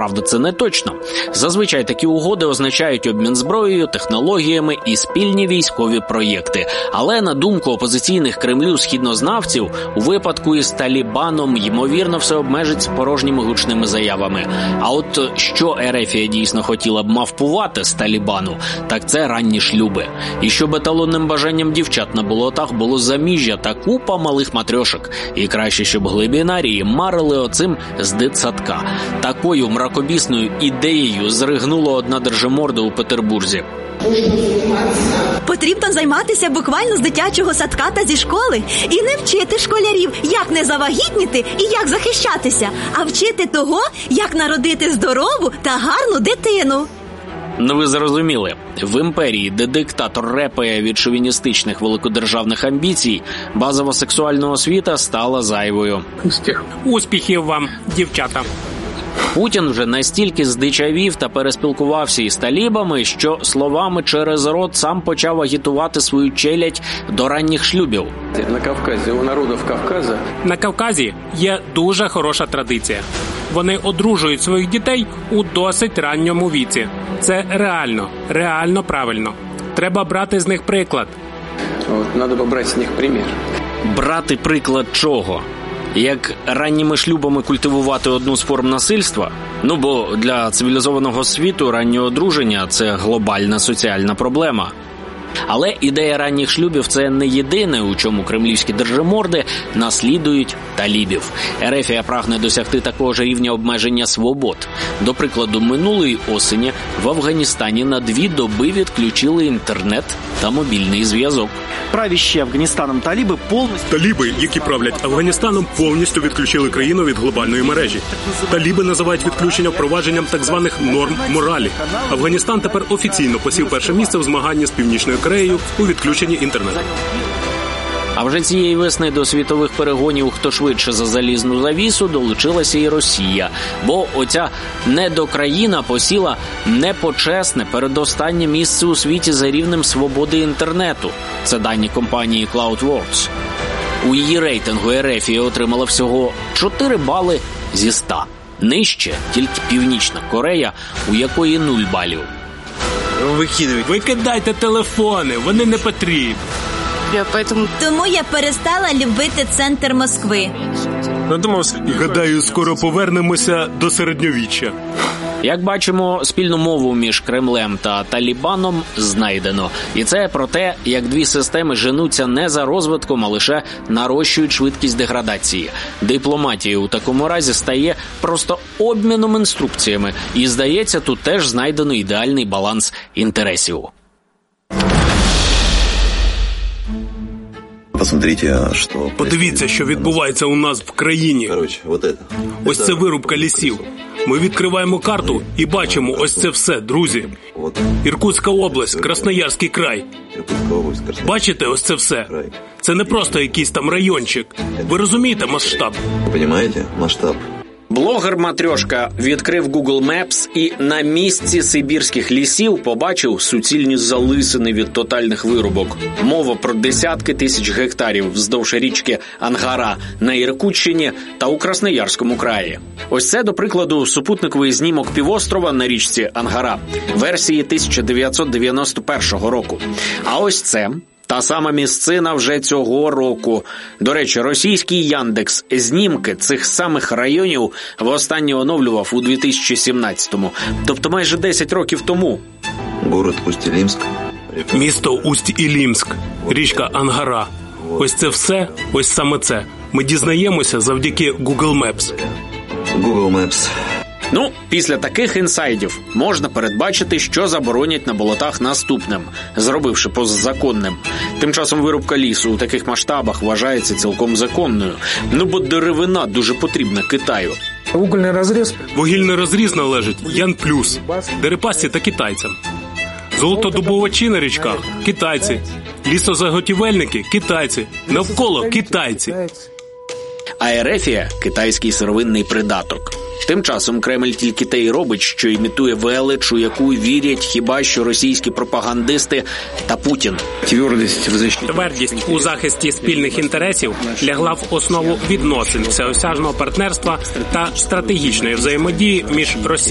Щоправда, це не точно. Зазвичай такі угоди означають обмін зброєю, технологіями і спільні військові проєкти. Але, на думку опозиційних Кремлю східнознавців, у випадку із Талібаном, ймовірно, все обмежиться порожніми гучними заявами. А от що Ерефія дійсно хотіла б мавпувати з Талібану, так це ранні шлюби. І щоб еталонним бажанням дівчат на болотах було заміжжя та купа малих матрьошок. І краще, щоб глибінарії марили оцим з дитсадка. Такою мракобісною ідеєю зригнула одна держиморда у Петербурзі. Потрібно займатися буквально з дитячого садка та зі школи. І не вчити школярів, як не завагітніти і як захищатися, а вчити того, як народити здорову та гарну дитину. Ну ви зрозуміли, в імперії, де диктатор репає від шовіністичних великодержавних амбіцій, базова сексуальна освіта стала зайвою. Успіхів вам, дівчата! Путін вже настільки здичавів та переспілкувався із талібами, що словами через рот сам почав агітувати свою челядь до ранніх шлюбів. На Кавказі, у народів Кавказу... На Кавказі є дуже хороша традиція. Вони одружують своїх дітей у досить ранньому віці. Це реально правильно. Треба брати з них приклад. Треба побрати з них примір. Брати приклад чого? Як ранніми шлюбами культивувати одну з форм насильства? Ну, бо для цивілізованого світу раннє одруження – це глобальна соціальна проблема. Але ідея ранніх шлюбів – це не єдине, у чому кремлівські держиморди наслідують талібів. Ерефія прагне досягти такого ж рівня обмеження свобод. До прикладу, минулої осені в Афганістані на 2 доби відключили інтернет та мобільний зв'язок. Правящі Афганістаном таліби повністю... Таліби, які правлять Афганістаном, повністю відключили країну від глобальної мережі. Таліби називають відключення впровадженням так званих норм моралі. Афганістан тепер офіційно посів перше місце в змаганні з Північною Кореєю у відключенні інтернету. А вже цієї весни до світових перегонів «Хто швидше за залізну завісу» долучилася і Росія. Бо оця недокраїна посіла непочесне передостаннє місце у світі за рівнем свободи інтернету. Це дані компанії CloudWorks. У її рейтингу Ерефія отримала всього 4 бали зі 100. Нижче тільки Північна Корея, у якої 0 балів. Викидайте телефони, вони не потрібні. Тому я перестала любити центр Москви. Гадаю, скоро повернемося до середньовіччя. Як бачимо, спільну мову між Кремлем та Талібаном знайдено. І це про те, як дві системи женуться не за розвитком, а лише нарощують швидкість деградації. Дипломатія у такому разі стає просто обміном інструкціями. І, здається, тут теж знайдено ідеальний баланс інтересів. Подивіться, що відбувається у нас в країні. Ось це вирубка лісів. Ми відкриваємо карту і бачимо ось це все, друзі. Іркутська область, Красноярський край. Бачите ось це все? Це не просто якийсь там райончик. Ви розумієте масштаб? Розумієте масштаб? Блогер-матрьошка відкрив Google Maps і на місці сибірських лісів побачив суцільні залисини від тотальних вирубок. Мова про десятки тисяч гектарів вздовж річки Ангара на Іркутщині та у Красноярському краї. Ось це, до прикладу, супутниковий знімок півострова на річці Ангара версії 1991 року. А ось це... та сама місцина вже цього року. До речі, російський Яндекс знімки цих самих районів востаннє оновлював у 2017-му. Тобто майже 10 років тому. Город Усть-Ілімськ. Місто Усть-Ілімськ. Річка Ангара. Ось це все, ось саме це. Ми дізнаємося завдяки Google Maps. Google Maps. Ну, після таких інсайдів можна передбачити, що заборонять на болотах наступним, зробивши позазаконним. Тим часом вирубка лісу у таких масштабах вважається цілком законною. Ну, бо деревина дуже потрібна Китаю. Вугільний розріз належить Ян-Плюс, Дерипасці та китайцям. Золотодобувачі на річках – китайці. Лісозаготівельники – китайці. Навколо – китайці. А Ерефія – китайський сировинний придаток. Тим часом Кремль тільки те й робить, що імітує велич, у яку вірять хіба що російські пропагандисти та Путін. Твердість у захисті спільних інтересів лягла в основу відносин всеосяжного партнерства та стратегічної взаємодії між Росією